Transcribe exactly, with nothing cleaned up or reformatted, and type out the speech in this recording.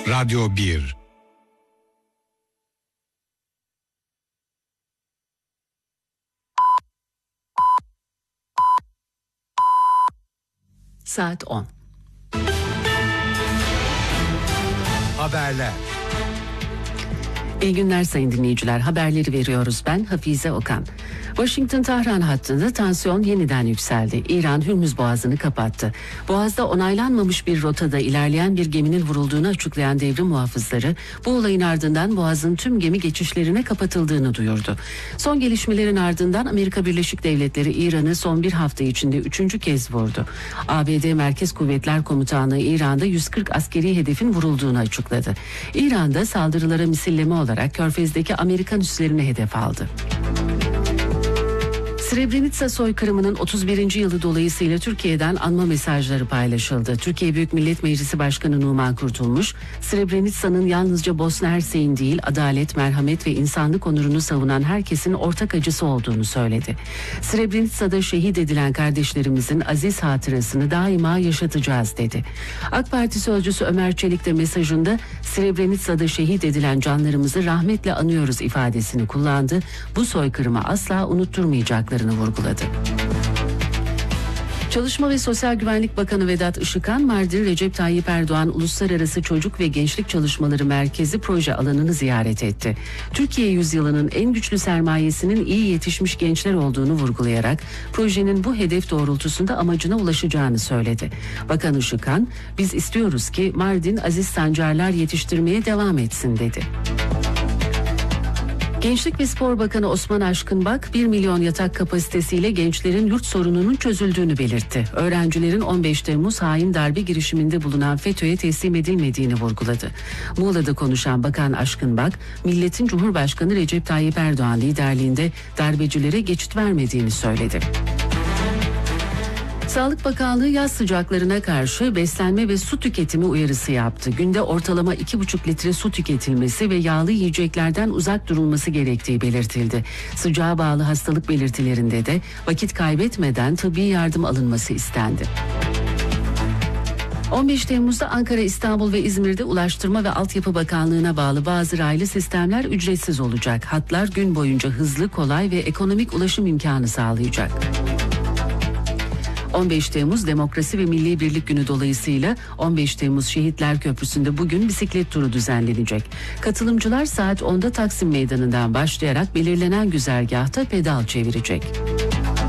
Radyo bir. Saat on. Haberler. İyi günler sayın dinleyiciler. Haberleri veriyoruz. Ben Hafize Okan. Washington-Tahran hattında tansiyon yeniden yükseldi. İran Hürmüz Boğazı'nı kapattı. Boğaz'da onaylanmamış bir rotada ilerleyen bir geminin vurulduğunu açıklayan devrim muhafızları bu olayın ardından Boğaz'ın tüm gemi geçişlerine kapatıldığını duyurdu. Son gelişmelerin ardından Amerika Birleşik Devletleri İran'ı son bir hafta içinde üçüncü kez vurdu. A B D Merkez Kuvvetler Komutanlığı İran'da yüz kırk askeri hedefin vurulduğunu açıkladı. İran'da saldırılara misilleme olarak Körfez'deki Amerikan üslerini hedef aldı. Srebrenica soykırımının otuz birinci yılı dolayısıyla Türkiye'den anma mesajları paylaşıldı. Türkiye Büyük Millet Meclisi Başkanı Numan Kurtulmuş, Srebrenica'nın yalnızca Bosna Hersek'in değil, adalet, merhamet ve insanlık onurunu savunan herkesin ortak acısı olduğunu söyledi. Srebrenica'da şehit edilen kardeşlerimizin aziz hatırasını daima yaşatacağız dedi. AK Parti sözcüsü Ömer Çelik de mesajında Srebrenica'da şehit edilen canlarımızı rahmetle anıyoruz ifadesini kullandı. Bu soykırımı asla unutturmayacaklarını vurguladı. Çalışma ve Sosyal Güvenlik Bakanı Vedat Işıkhan, Mardin Recep Tayyip Erdoğan Uluslararası Çocuk ve Gençlik Çalışmaları Merkezi proje alanını ziyaret etti. Türkiye yüzyılının en güçlü sermayesinin iyi yetişmiş gençler olduğunu vurgulayarak projenin bu hedef doğrultusunda amacına ulaşacağını söyledi. Bakan Işıkhan, "Biz istiyoruz ki Mardin aziz sancarlar yetiştirmeye devam etsin" dedi. Gençlik ve Spor Bakanı Osman Aşkınbak, bir milyon yatak kapasitesiyle gençlerin yurt sorununun çözüldüğünü belirtti. Öğrencilerin on beş Temmuz hain darbe girişiminde bulunan FETÖ'ye teslim edilmediğini vurguladı. Muğla'da konuşan Bakan Aşkınbak, milletin Cumhurbaşkanı Recep Tayyip Erdoğan liderliğinde darbecilere geçit vermediğini söyledi. Sağlık Bakanlığı yaz sıcaklarına karşı beslenme ve su tüketimi uyarısı yaptı. Günde ortalama iki buçuk litre su tüketilmesi ve yağlı yiyeceklerden uzak durulması gerektiği belirtildi. Sıcağa bağlı hastalık belirtilerinde de vakit kaybetmeden tıbbi yardım alınması istendi. on beş Temmuz'da Ankara, İstanbul ve İzmir'de Ulaştırma ve Altyapı Bakanlığı'na bağlı bazı raylı sistemler ücretsiz olacak. Hatlar gün boyunca hızlı, kolay ve ekonomik ulaşım imkanı sağlayacak. on beş Temmuz Demokrasi ve Milli Birlik Günü dolayısıyla on beş Temmuz Şehitler Köprüsü'nde bugün bisiklet turu düzenlenecek. Katılımcılar saat onda Taksim Meydanı'ndan başlayarak belirlenen güzergahta pedal çevirecek.